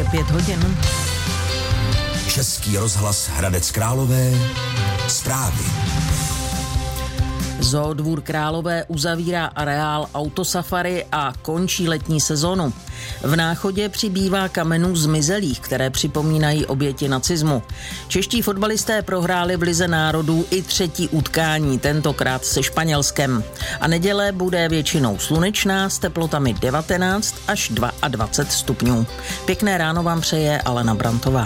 5 hodin. Český rozhlas Hradec Králové. Zprávy. Zoodvůr Králové uzavírá areál autosafari a končí letní sezonu. V Náchodě přibývá kamenů zmizelých, které připomínají oběti nacismu. Čeští fotbalisté prohráli v Lize národů i 3. utkání, tentokrát se Španělskem. A neděle bude většinou slunečná s teplotami 19 až 22 stupňů. Pěkné ráno vám přeje Alena Brantová.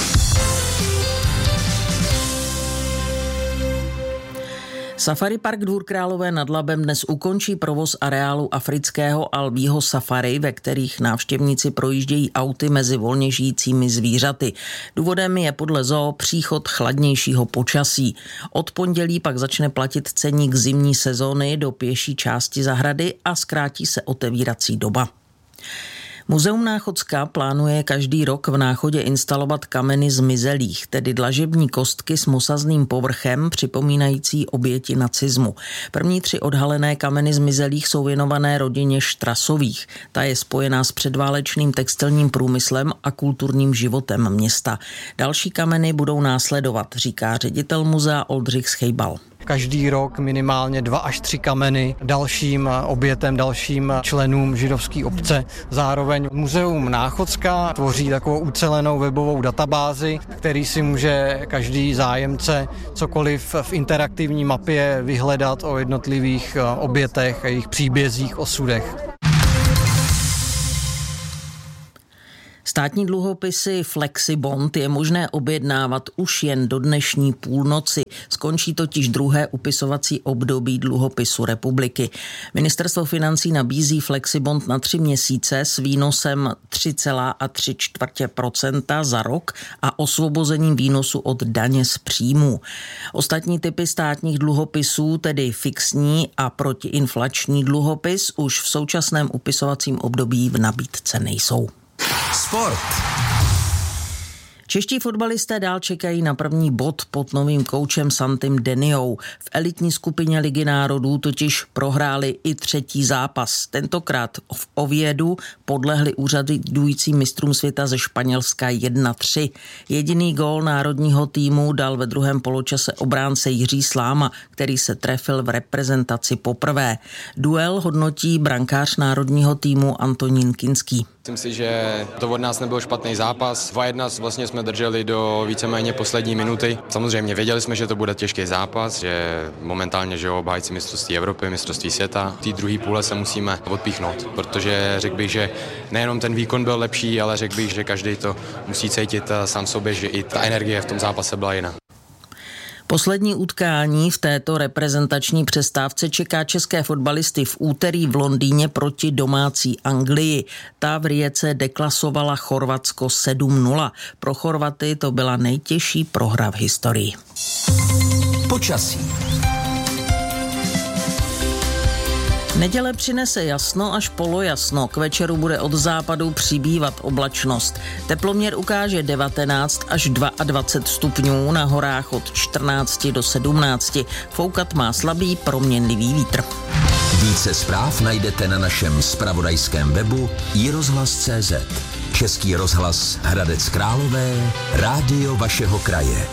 Safari Park Dvůr Králové nad Labem dnes ukončí provoz areálu afrického albího safari, ve kterých návštěvníci projíždějí auty mezi volně žijícími zvířaty. Důvodem je podle zoo příchod chladnějšího počasí. Od pondělí pak začne platit ceník zimní sezóny do pěší části zahrady a zkrátí se otevírací doba. Muzeum Náchodská plánuje každý rok v Náchodě instalovat kameny zmizelých, tedy dlažební kostky s mosazným povrchem připomínající oběti nacismu. První 3 odhalené kameny zmizelých jsou věnované rodině Štrasových. Ta je spojená s předválečným textilním průmyslem a kulturním životem města. Další kameny budou následovat, říká ředitel muzea Oldřich Schejbal. Každý rok minimálně 2 až 3 kameny dalším obětem, dalším členům židovské obce. Zároveň Muzeum Náchodská tvoří takovou ucelenou webovou databázi, který si může každý zájemce cokoliv v interaktivní mapě vyhledat o jednotlivých obětech a jejich příbězích, osudech. Státní dluhopisy Flexibond je možné objednávat už jen do dnešní půlnoci. Skončí totiž 2. upisovací období dluhopisu republiky. Ministerstvo financí nabízí Flexibond na 3 měsíce s výnosem 3,3% za rok a osvobozením výnosu od daně z příjmů. Ostatní typy státních dluhopisů, tedy fixní a protiinflační dluhopis, už v současném upisovacím období v nabídce nejsou. Sport. Čeští fotbalisté dál čekají na první bod pod novým koučem Santim Deniou. V elitní skupině Ligy národů totiž prohráli i 3. zápas. Tentokrát v Oviedu podlehli úřadujícím mistrům světa ze Španělska 1-3. Jediný gól národního týmu dal ve druhém poločase obránce Jiří Sláma, který se trefil v reprezentaci poprvé. Duel hodnotí brankář národního týmu Antonín Kinský. Myslím si, že to od nás nebyl špatný zápas. 2-1 vlastně jsme drželi do víceméně poslední minuty. Samozřejmě věděli jsme, že to bude těžký zápas, že momentálně že obhájci mistrovství Evropy, mistrovství světa. V té druhé půle se musíme odpíchnout, protože řekl bych, že nejenom ten výkon byl lepší, ale řekl bych, že každý to musí cítit sám sobě, že i ta energie v tom zápase byla jiná. Poslední utkání v této reprezentační přestávce čeká české fotbalisty v úterý v Londýně proti domácí Anglii. Ta v Rijece deklasovala Chorvatsko 7-0. Pro Chorvaty to byla nejtěžší prohra v historii. Počasí. Neděle přinese jasno až polojasno. K večeru bude od západu přibývat oblačnost. Teploměr ukáže 19 až 22 stupňů, na horách od 14 do 17. Foukat má slabý proměnlivý vítr. Více zpráv najdete na našem zpravodajském webu iRozhlas.cz. Český rozhlas Hradec Králové, rádio vašeho kraje.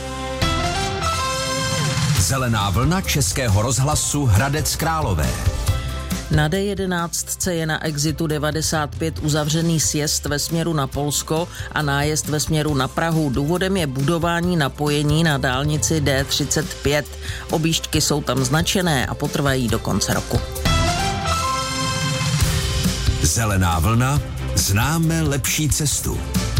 Zelená vlna Českého rozhlasu Hradec Králové. Na D11 je na exitu 95 uzavřený sjezd ve směru na Polsko a nájezd ve směru na Prahu. Důvodem je budování napojení na dálnici D35. Objížďky jsou tam značené a potrvají do konce roku. Zelená vlna, známe lepší cestu.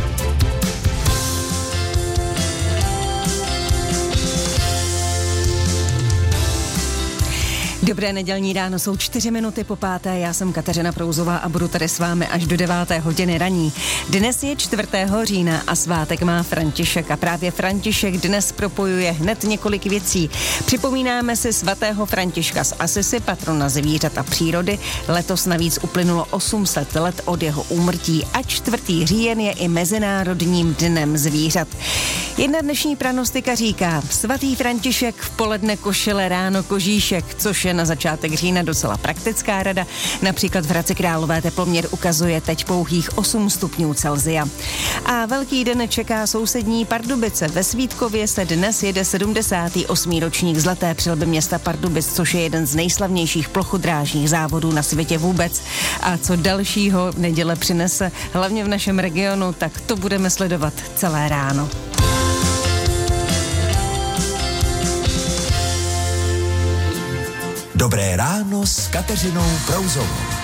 Dobré nedělní ráno, jsou 4 minuty po 5. Já jsem Kateřina Prouzová a budu tady s vámi až do 9. hodiny raní. Dnes je 4. října a svátek má František a právě František dnes propojuje hned několik věcí. Připomínáme si svatého Františka z Asisi, patrona zvířat a přírody. Letos navíc uplynulo 800 let od jeho úmrtí a 4. říjen je i Mezinárodním dnem zvířat. Jedna dnešní pranostika říká: svatý František v poledne košile, ráno kožíšek, což je že na začátek října docela praktická rada. Například v Hradci Králové teploměr ukazuje teď pouhých 8 stupňů Celsia. A velký den čeká sousední Pardubice. Ve Svítkově se dnes jede 78. ročník zlaté přilby města Pardubic, což je jeden z nejslavnějších plochodrážních závodů na světě vůbec. A co dalšího neděle přinese, hlavně v našem regionu, tak to budeme sledovat celé ráno. Dobré ráno s Kateřinou Prouzovou.